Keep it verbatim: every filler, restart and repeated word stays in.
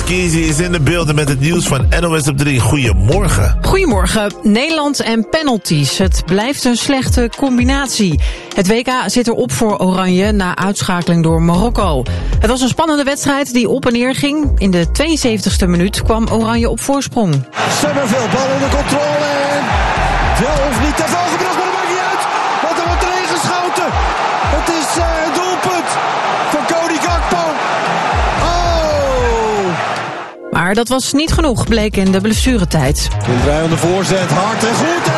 Skeezy is in de beelden met het nieuws van N O S op drie. Goedemorgen. Goedemorgen. Nederland en penalties. Het blijft een slechte combinatie. Het W K zit erop voor Oranje na uitschakeling door Marokko. Het was een spannende wedstrijd die op en neer ging. In de tweeënzeventigste minuut kwam Oranje op voorsprong. Summerville, bal onder controle en wel of niet te val gebracht, maar dat maakt niet uit. Want er wordt erin geschoten. Het is uh, het doelpunt van Cody Gakpo. Oh! Maar dat was niet genoeg, bleek in de blessuretijd. Een draaiende voorzet, hard en goed.